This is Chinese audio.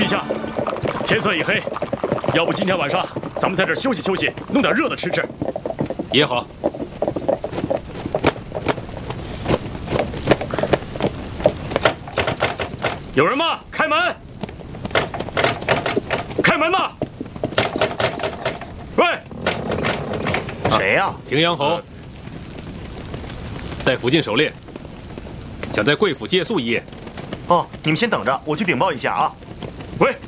陛下，天色已黑，要不今天晚上咱们在这儿休息休息，弄点热的吃吃。 也好。 有人吗？开门！开门呐！喂， 谁呀？ 平阳侯在附近狩猎，想在贵府借宿一夜。 哦，你们先等着，我去禀报一下啊。 喂。